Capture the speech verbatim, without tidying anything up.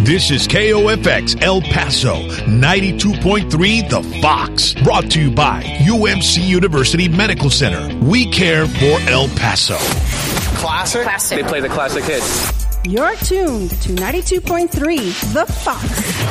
This is K O F X El Paso, ninety-two point three The Fox. Brought to you by U M C University Medical Center. We care for El Paso. Classic? Classic. They play the classic hits. You're tuned to ninety-two point three The Fox.